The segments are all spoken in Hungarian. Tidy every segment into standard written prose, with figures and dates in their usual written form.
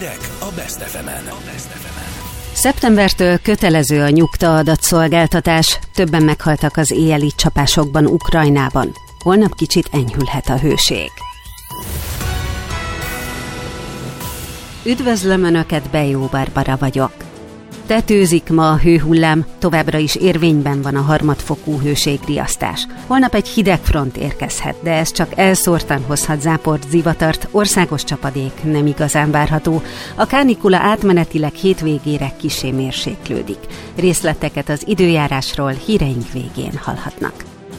Hírek a Best FM-en. Szeptembertől kötelező a nyugta adatszolgáltatás, többen meghaltak az éjjeli csapásokban Ukrajnában. Holnap kicsit enyhülhet a hőség. Üdvözlöm Önöket, Bejó Barbara vagyok. Tetőzik ma a hőhullám, továbbra is érvényben van a harmadfokú hőségriasztás. Holnap egy hideg front érkezhet, de ez csak elszórtan hozhat záport, zivatart, országos csapadék nem igazán várható. A kánikula átmenetileg hétvégére kissé mérséklődik. Részleteket az időjárásról híreink végén hallhatnak.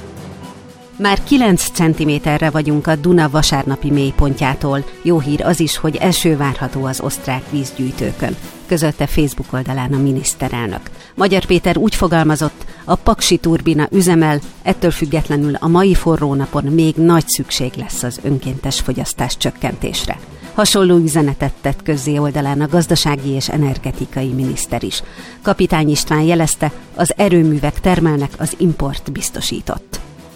Már 9 cm-re vagyunk a Duna vasárnapi mélypontjától. Jó hír az is, hogy eső várható az osztrák vízgyűjtőkön, közölte Facebook oldalán a miniszterelnök. Magyar Péter úgy fogalmazott, a paksi turbina üzemel, ettől függetlenül a mai forró napon még nagy szükség lesz az önkéntes fogyasztás csökkentésre. Hasonló üzenetet tett közzé oldalán a gazdasági és energetikai miniszter is. Kapitány István jelezte, az erőművek termelnek, az import biztosított.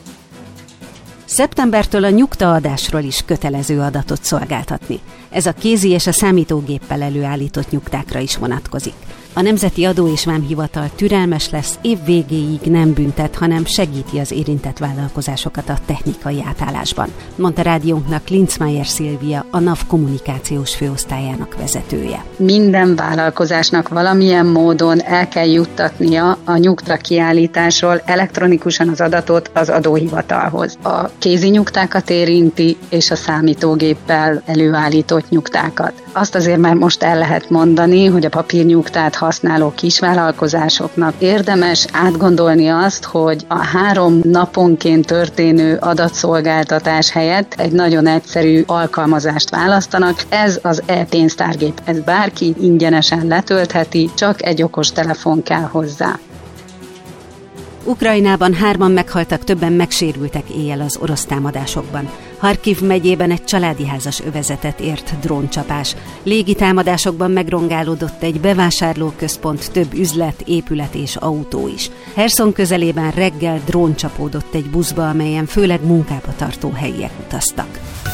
Szeptembertől a nyugtaadásról is kötelező adatot szolgáltatni. Ez a kézi és a számítógéppel előállított nyugtákra is vonatkozik. A Nemzeti Adó és Vámhivatal türelmes lesz, év végéig nem büntet, hanem segíti az érintett vállalkozásokat a technikai átállásban, mondta rádiónknak Linzmeier Szilvia, a NAV kommunikációs főosztályának vezetője. Minden vállalkozásnak valamilyen módon el kell juttatnia a nyugta kiállításról elektronikusan az adatot az adóhivatalhoz. A kézi nyugtákat érinti, és a számítógéppel előállított nyugtákat. Azt azért már most el lehet mondani, hogy a papírnyugtát használó kisvállalkozásoknak érdemes átgondolni azt, hogy a 3 naponként történő adatszolgáltatás helyett egy nagyon egyszerű alkalmazást választanak. Ez az e-pénztárgép, ez bárki ingyenesen letöltheti, csak egy okostelefon kell hozzá. Ukrajnában 3-an meghaltak, többen megsérültek éjjel az orosz támadásokban. Harkiv megyében egy családi házas övezetet ért dróncsapás. Légitámadásokban megrongálódott egy bevásárlóközpont, több üzlet, épület és autó is. Herszon közelében reggel drón csapódott egy buszba, amelyen főleg munkába tartó helyiek utaztak.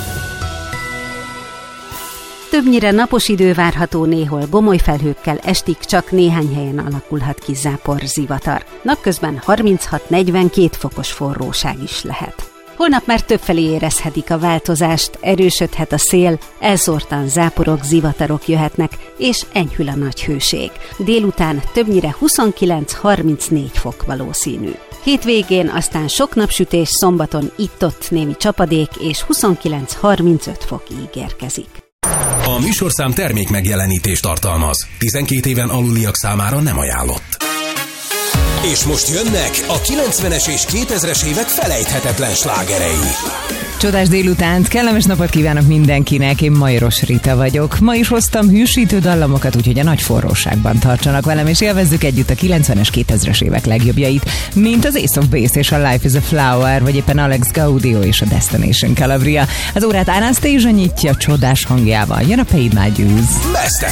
Többnyire napos idő várható, néhol gomoly felhőkkel, estig csak néhány helyen alakulhat ki zápor, zivatar. Napközben 36-42 fokos forróság is lehet. Holnap már többfelé érezhetik a változást, erősödhet a szél, elszórtan záporok, zivatarok jöhetnek, és enyhül a nagy hőség. Délután többnyire 29-34 fok valószínű. Hétvégén aztán sok napsütés, szombaton itt-ott némi csapadék, és 29-35 fok ígérkezik. A műsorszám termék megjelenítést tartalmaz. 12 éven aluliak számára nem ajánlott. És most jönnek a 90-es és 2000-es évek felejthetetlen slágerei. Csodás délutánt, kellemes napot kívánok mindenkinek, én Majros Rita vagyok. Ma is hoztam hűsítő dallamokat, úgyhogy a nagy forróságban tartsanak velem, és élvezzük együtt a 90-es, 2000-es évek legjobbjait, mint az Ace of Base és a Life is a Flower, vagy éppen Alex Gaudio és a Destination Calabria. Az órát Anastasia nyitja csodás hangjával, jön a Paid My Dues. Best